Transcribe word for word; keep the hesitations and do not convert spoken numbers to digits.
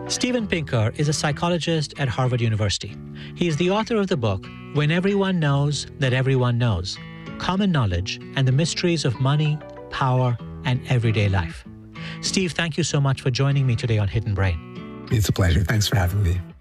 Steven Pinker is a psychologist at Harvard University. He is the author of the book, When Everyone Knows That Everyone Knows, Common Knowledge and the Mysteries of Money, Power, and Everyday Life. Steve, thank you so much for joining me today on Hidden Brain. It's a pleasure. Thanks for having me.